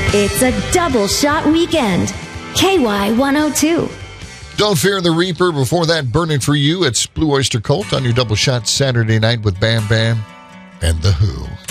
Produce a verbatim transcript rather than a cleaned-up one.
It's a double shot weekend. K Y one oh two. Don't fear the Reaper. Before that, Burning for You. It's Blue Oyster Cult on your double shot Saturday night with Bam Bam and The Who.